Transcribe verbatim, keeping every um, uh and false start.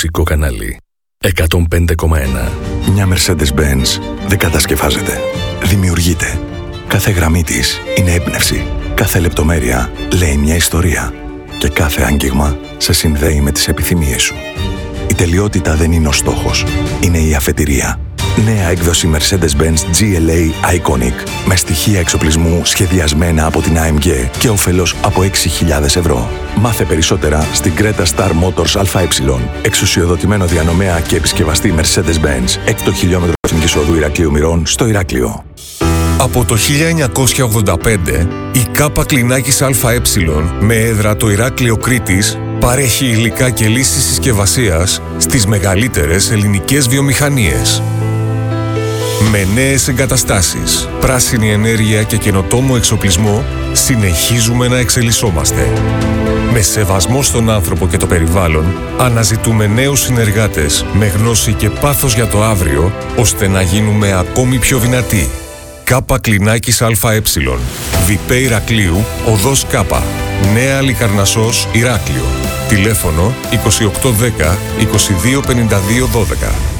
μουσικό κανάλι εκατόν πέντε κόμμα ένα. Μια Mercedes-Benz δεν κατασκευάζεται. Δημιουργείται. Κάθε γραμμή της είναι έμπνευση. Κάθε λεπτομέρεια λέει μια ιστορία. Και κάθε άγγιγμα σε συνδέει με τις επιθυμίες σου. Η τελειότητα δεν είναι ο στόχος. Είναι η αφετηρία. Νέα έκδοση Mercedes-Benz τζι ελ έι Iconic με στοιχεία εξοπλισμού σχεδιασμένα από την έι εμ τζι και όφελος από έξι χιλιάδες ευρώ. Μάθε περισσότερα στην Creta Star Motors ΑΕ, εξουσιοδοτημένο διανομέα και επισκευαστή Mercedes-Benz, έκτο χιλιόμετρο Εθνικής Οδού Ηρακλείου Μυρών στο Ηράκλειο. Από το χίλια εννιακόσια ογδόντα πέντε, η ΚΑΠΑ Κλινάκης ΑΕ με έδρα το Ηράκλειο Κρήτης παρέχει υλικά και λύσεις συσκευασίας στις μεγαλύτερες ελληνικές βιομηχανίες. Με νέες εγκαταστάσεις, πράσινη ενέργεια και καινοτόμο εξοπλισμό, συνεχίζουμε να εξελισσόμαστε. Με σεβασμό στον άνθρωπο και το περιβάλλον, αναζητούμε νέους συνεργάτες με γνώση και πάθος για το αύριο, ώστε να γίνουμε ακόμη πιο δυνατοί. ΚΑΠΑ Κλινάκης ΑΕ, Βιπέ Ηρακλείου, Οδός Κάπα, Νέα Λικαρνασσός, Ηράκλειο. Τηλέφωνο είκοσι οκτώ δέκα είκοσι δύο πενήντα δύο δώδεκα.